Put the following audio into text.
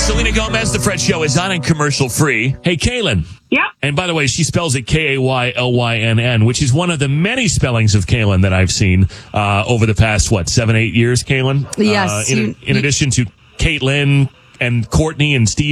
Selena Gomez, The Fred Show is on and commercial free. Hey, Kaylin. Yep. And by the way, she spells it Kaylynn, which is one of the many spellings of Kaylin that I've seen over the past, 7-8 years, Kaylin? Yes. In addition to Caitlin and Courtney and Steve.